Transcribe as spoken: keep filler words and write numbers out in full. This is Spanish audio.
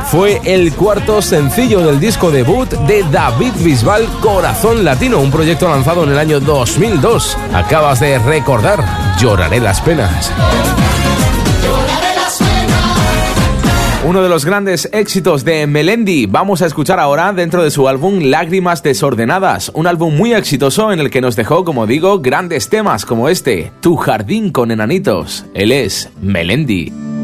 Fue el cuarto sencillo del disco debut de David Bisbal, Corazón Latino, un proyecto lanzado en el año dos mil dos. Acabas de recordar Lloraré las penas. Uno de los grandes éxitos de Melendi vamos a escuchar ahora dentro de su álbum Lágrimas Desordenadas, un álbum muy exitoso en el que nos dejó, como digo, grandes temas como este, Tu jardín con enanitos. Él es Melendi.